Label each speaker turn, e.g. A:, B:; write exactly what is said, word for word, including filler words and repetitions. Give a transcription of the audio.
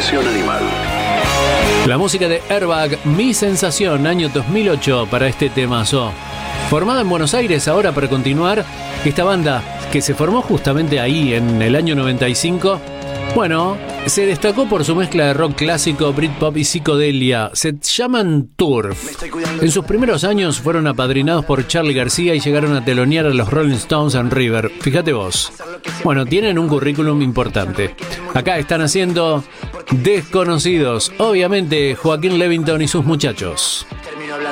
A: Expresión Animal.
B: La música de Airbag, Mi Sensación, año dos mil ocho para este temazo. Formada en Buenos Aires ahora para continuar, esta banda que se formó justamente ahí en el año noventa y cinco, bueno, se destacó por su mezcla de rock clásico, Britpop y psicodelia. Se llaman Turf. En sus primeros años fueron apadrinados por Charly García y llegaron a telonear a los Rolling Stones en River. Fíjate vos. Bueno, tienen un currículum importante. Acá están haciendo Desconocidos. Obviamente, Joaquín Levington y sus muchachos.